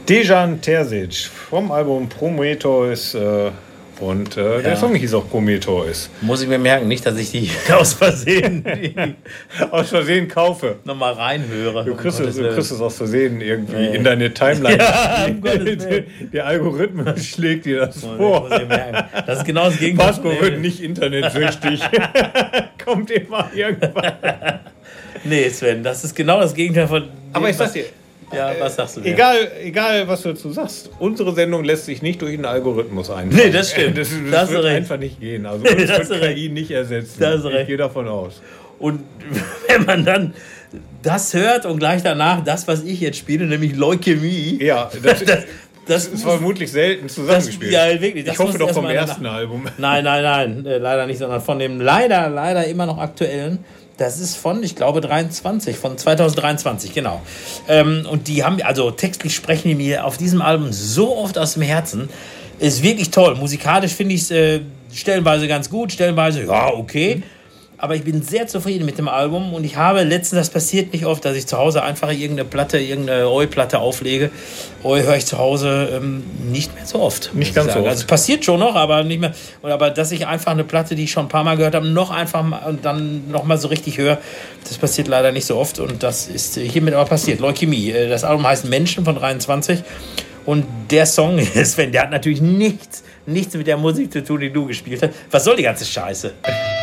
Dejan Terzic vom Album Prometheus und der Song hieß auch Prometheus. Muss ich mir merken, nicht, dass ich die aus Versehen kaufe. Nochmal reinhöre. Du kriegst es aus Versehen irgendwie in deine Timeline. Ja, der Algorithmus schlägt dir das vor. Muss ich merken. Das ist genau das Gegenteil. Pasco wird nicht internetsüchtig. Kommt immer irgendwann. Nee, Sven, das ist genau das Gegenteil von dem, aber ich sag dir, ja, was sagst du dir? Egal, was du dazu sagst. Unsere Sendung lässt sich nicht durch einen Algorithmus einfangen. Nee, das stimmt. Das wird einfach nicht gehen. Also uns wird KI nicht ersetzen. Ich gehe davon aus. Und wenn man dann das hört und gleich danach das, was ich jetzt spiele, nämlich Leukämie. Ja, das ist vermutlich selten zusammengespielt. Ja, wirklich. Ich hoffe doch vom ersten Album. Nein, leider nicht, sondern von dem leider immer noch aktuellen. Das ist von, ich glaube, 2023, genau. Und die haben, also textlich sprechen die mir auf diesem Album so oft aus dem Herzen. Ist wirklich toll. Musikalisch finde ich es stellenweise ganz gut, stellenweise, ja, okay. Aber ich bin sehr zufrieden mit dem Album und ich habe letztens, das passiert nicht oft, dass ich zu Hause einfach irgendeine Oi-Platte auflege. Oi höre ich zu Hause nicht mehr so oft. Nicht ganz so oft. Also es passiert schon noch, aber nicht mehr. Aber dass ich einfach eine Platte, die ich schon ein paar Mal gehört habe, dann noch mal so richtig höre, das passiert leider nicht so oft und das ist hiermit aber passiert. Leukämie. Das Album heißt Menschen von 23 und der Song, Sven, der hat natürlich nichts mit der Musik zu tun, die du gespielt hast. Was soll die ganze Scheiße?